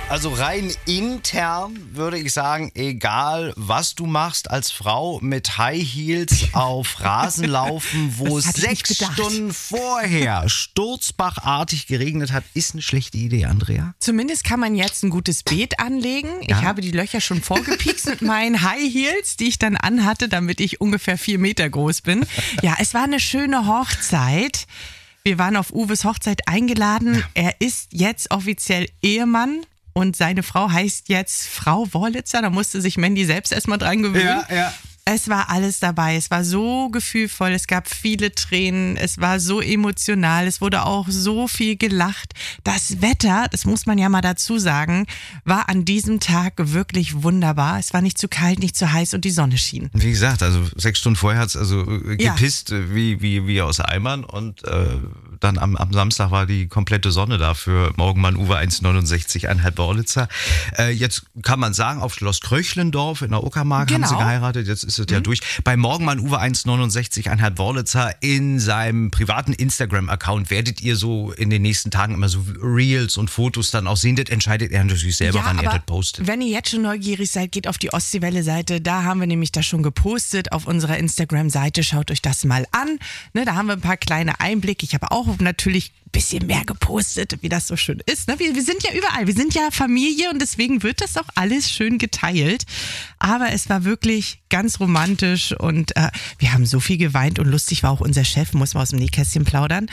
Also rein intern würde ich sagen, egal was du machst als Frau mit High Heels auf Rasen laufen, wo es 6 Stunden vorher sturzbachartig geregnet hat, ist eine schlechte Idee, Andrea. Zumindest kann man jetzt ein gutes Beet anlegen. Ja. Ich habe die Löcher schon vorgepiekst mit meinen High Heels, die ich dann anhatte, damit ich ungefähr 4 Meter groß bin. Ja, es war eine schöne Hochzeit. Wir waren auf Uwes Hochzeit eingeladen. Ja. Er ist jetzt offiziell Ehemann. Und seine Frau heißt jetzt Frau Worlitzer. Da musste sich Mandy selbst erstmal dran gewöhnen. Ja. Es war alles dabei. Es war so gefühlvoll. Es gab viele Tränen. Es war so emotional. Es wurde auch so viel gelacht. Das Wetter, das muss man ja mal dazu sagen, war an diesem Tag wirklich wunderbar. Es war nicht zu kalt, nicht zu heiß und die Sonne schien. Wie gesagt, also 6 Stunden vorher hat es gepisst wie aus Eimern und dann am Samstag war die komplette Sonne da für Morgenmann Uwe 1,69,5 Worlitzer. Jetzt kann man sagen, auf Schloss Kröchlendorf in der Uckermark haben sie geheiratet. Jetzt ist es ja durch. Bei Morgenmann Uwe 1,69,5 Worlitzer in seinem privaten Instagram-Account werdet ihr so in den nächsten Tagen immer so Reels und Fotos dann auch sehen. Das entscheidet er natürlich selber, wann er das postet. Wenn ihr jetzt schon neugierig seid, geht auf die Ostseewelle-Seite. Da haben wir nämlich das schon gepostet auf unserer Instagram-Seite. Schaut euch das mal an. Ne, da haben wir ein paar kleine Einblicke. Ich habe auch natürlich ein bisschen mehr gepostet, wie das so schön ist. Ne? Wir sind ja überall, wir sind ja Familie und deswegen wird das auch alles schön geteilt. Aber es war wirklich ganz romantisch und wir haben so viel geweint und lustig war auch unser Chef, muss man aus dem Nähkästchen plaudern,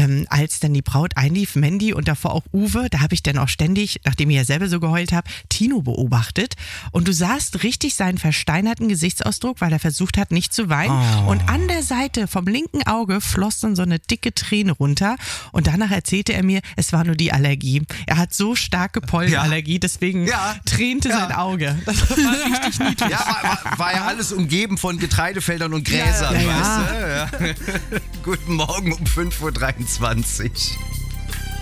als dann die Braut einlief, Mandy und davor auch Uwe, da habe ich dann auch ständig, nachdem ich ja selber so geheult habe, Tino beobachtet und du sahst richtig seinen versteinerten Gesichtsausdruck, weil er versucht hat, nicht zu weinen und an der Seite vom linken Auge floss dann so eine dicke Träne runter und danach erzählte er mir, es war nur die Allergie. Er hat so starke Pollenallergie, deswegen tränte sein Auge. Das war richtig niedlich. Ja, war ja alles umgeben von Getreidefeldern und Gräsern, weißt du? Ja. Guten Morgen um 5:23 Uhr.